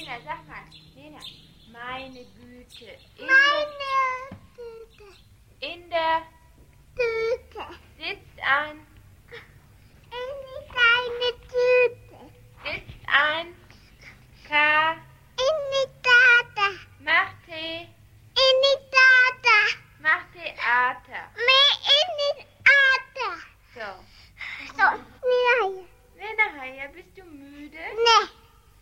Lena, sag mal. Lena, meine Güte. Meine Güte. In der Güte. sitzt ein